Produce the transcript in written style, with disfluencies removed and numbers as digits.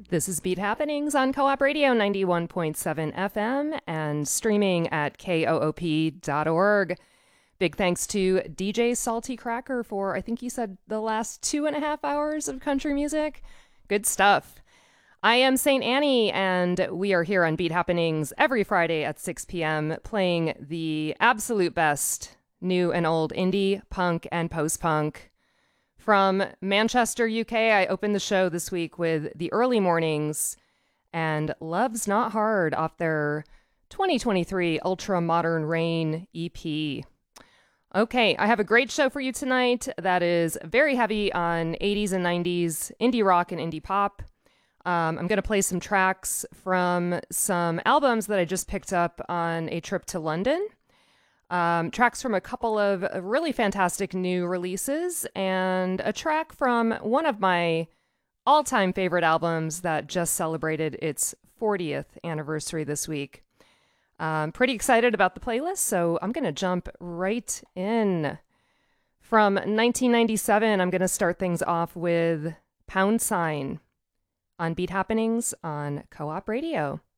This is Beat Happenings on Co-op Radio 91.7 FM and streaming at koop.org. Big thanks to DJ Salty Cracker for, I think he said, the last 2.5 hours of country music. Good stuff. I am St. Annie, and we are here on Beat Happenings every Friday at 6 p.m. playing the absolute best new and old indie, punk, and post-punk. From Manchester, UK, I opened the show this week with The Early Mornings and Love's Not Hard off their 2023 Ultra Modern Rain EP. Okay, I have a great show for you tonight that is very heavy on 80s and 90s indie rock and indie pop. I'm going to play some tracks from some albums that I just picked up on a trip to London. Tracks from a couple of really fantastic new releases, and a track from one of my all-time favorite albums that just celebrated its 40th anniversary this week. Pretty excited about the playlist, so I'm going to jump right in. From 1997, I'm going to start things off with Pound Sign on Beat Happenings on Co-op Radio.